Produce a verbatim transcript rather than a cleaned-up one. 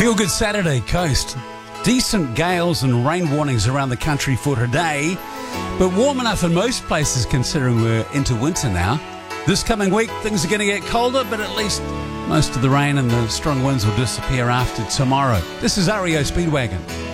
Feel Good Saturday coast. Decent gales and rain warnings around the country for today, but warm enough in most places considering we're into winter now. This coming week, things are going to get colder, but at least most of the rain and the strong winds will disappear after tomorrow. This is R E O Speedwagon.